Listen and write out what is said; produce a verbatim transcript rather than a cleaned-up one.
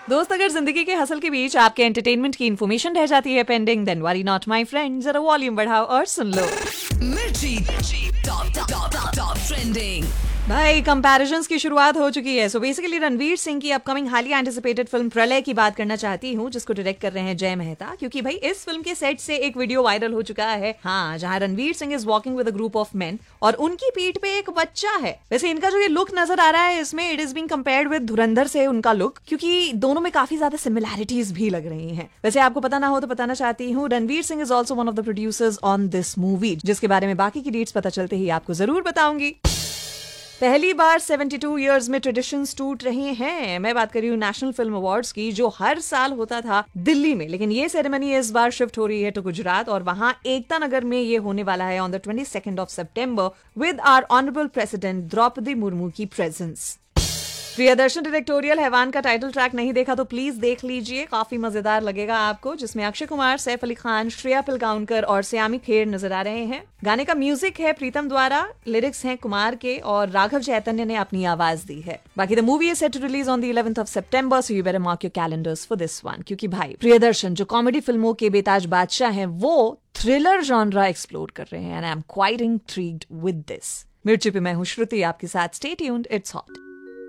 दोस्त, अगर जिंदगी के हसल के बीच आपके एंटरटेनमेंट की इन्फॉर्मेशन रह जाती है pending, then worry not my friend, जरा वॉल्यूम बढ़ाओ और सुन लो। मिर्ची top top top top trending. भाई कंपैरिजंस की शुरुआत हो चुकी है। सो बेसिकली रणवीर सिंह की अपकमिंग हाईली एंटिसिपेटेड फिल्म प्रलय की बात करना चाहती हूँ, जिसको डायरेक्ट कर रहे हैं जय मेहता। क्योंकि भाई इस फिल्म के सेट से एक वीडियो वायरल हो चुका है, हाँ, जहाँ Ranveer Singh is walking with a group of main और उनकी पीठ पे एक बच्चा है। वैसे इनका जो ये लुक नजर आ रहा है इसमें, it is being compared with धुरंधर से उनका लुक, क्योंकि दोनों में काफी ज्यादा सिमिलैरिटीज भी लग रही हैं। वैसे आपको पता ना हो तो बताना चाहती हूँ, Ranveer Singh is also one of the producers on this movie, जिसके बारे में बाकी की डेट्स पता चलते ही आपको जरूर बताऊंगी। पहली बार बहत्तर इयर्स में ट्रेडिशंस टूट रहे हैं। मैं बात कर रही हूँ नेशनल फिल्म अवार्ड्स की, जो हर साल होता था दिल्ली में, लेकिन ये सेरेमनी इस बार शिफ्ट हो रही है टू गुजरात, और वहां एकता नगर में ये होने वाला है on the twenty second of September with our honourable president Draupadi Murmu की प्रेजेंस। प्रियदर्शन डायरेक्टोरियल हैवान का टाइटल ट्रैक नहीं देखा तो प्लीज देख लीजिए, काफी मजेदार लगेगा आपको, जिसमें अक्षय कुमार, सैफ अली खान, श्रेया पिलगाउनकर और श्यामी खेर नजर आ रहे हैं। गाने का म्यूजिक है प्रीतम द्वारा, लिरिक्स हैं कुमार के और राघव चैतन्य ने अपनी आवाज दी है। बाकी the movie is set to release on the eleventh of September, so you better mark your calendars for this one. क्योंकि भाई प्रियदर्शन जो कॉमेडी फिल्मों के बेताज बादशाह हैं, वो थ्रिलर जॉनरा एक्सप्लोर कर रहे हैं, and I am quite intrigued with this. मिर्ची पे मैं हूँ श्रुति आपके साथ, स्टे ट्यून्ड, इट्स हॉट।